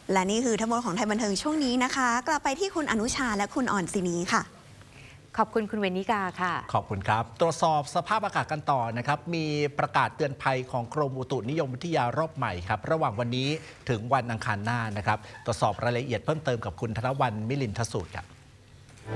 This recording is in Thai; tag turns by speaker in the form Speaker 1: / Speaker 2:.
Speaker 1: และนี่คือทั้งหมดของไทยบันเทิงช่วงนี้นะคะ กลับไปที่คุณอนุชาและคุณอ่อนศินีค่ะ
Speaker 2: ขอบคุณคุณเวนิกาค่ะ
Speaker 3: ขอบคุณครับตรวจสอบสภาพอากาศกันต่อนะครับมีประกาศเตือนภัยของกรมอุตุนิยมวิทยารอบใหม่ครับระหว่างวันนี้ถึงวันอังคารหน้านะครับตรวจสอบรายละเอียดเพิ่มเติมกับคุณธนวรรณมิลินทสูตรครับ